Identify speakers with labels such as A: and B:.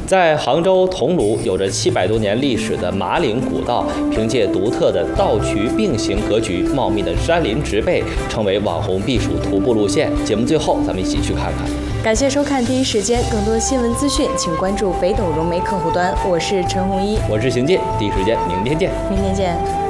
A: 在杭州桐庐有着700多年历史的马岭古道，凭借独特的道渠并行格局、茂密的山林植被，成为网红避暑徒步路线。节目最后，咱们一起去看看。
B: 感谢收看第一时间，更多新闻资讯，请关注北斗融媒客户端。我是陈红一，
A: 我是邢进，第一时间，明天见。
B: 明天见。